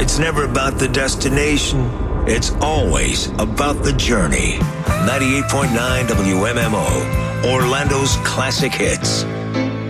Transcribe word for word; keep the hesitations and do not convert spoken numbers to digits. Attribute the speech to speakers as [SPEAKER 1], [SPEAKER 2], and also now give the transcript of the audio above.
[SPEAKER 1] It's never about the destination. It's always about the journey. ninety-eight point nine W M M O, Orlando's classic hits.